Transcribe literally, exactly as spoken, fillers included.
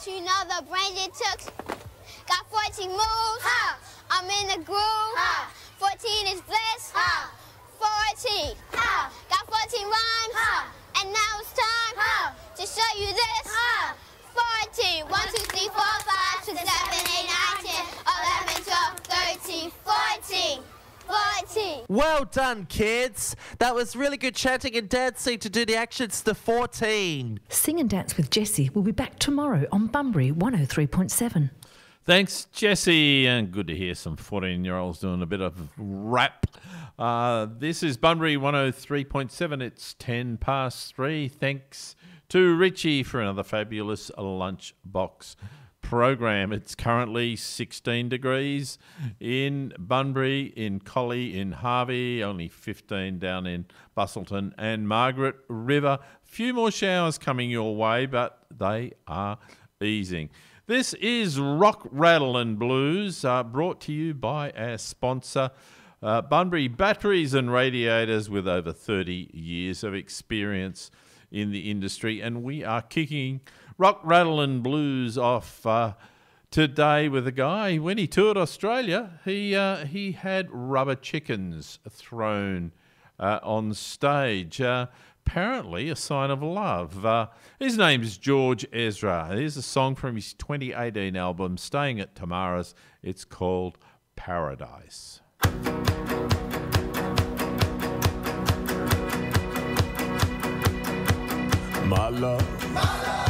Don't you know the brain it took? Got fourteen moves. Ha! I'm in the groove. Ha! fourteen is bliss. Ha! fourteen. Ha! Got fourteen rhymes. Ha! And now it's time ha! To show you this. Ha! fourteen. one, two, three, four, five, six, seven, eight, nine, ten, eleven, twelve, thirteen, fourteen. fourteen. Well done, kids. That was really good chanting and dancing to do the actions to fourteen. Sing and Dance with Jessie will be back tomorrow on Bunbury one oh three point seven. Thanks, Jesse, and good to hear some fourteen-year-olds doing a bit of rap. Uh, this is Bunbury one oh three point seven. It's ten past three. Thanks to Richie for another fabulous lunchbox program. It's currently sixteen degrees in Bunbury, in Collie, in Harvey, only fifteen down in Bustleton and Margaret River. A few more showers coming your way, but they are easing. This is Rock, Rattle and Blues, uh, brought to you by our sponsor, uh, Bunbury Batteries and Radiators, with over thirty years of experience in the industry. And we are kicking Rock, Rattle and Blues off uh, today with a guy. When he toured Australia, he, uh, he had rubber chickens thrown uh, on stage. Uh, Apparently a sign of love. Uh, his name's George Ezra. Here's a song from his twenty eighteen album, Staying at Tamara's. It's called Paradise. My love, my love.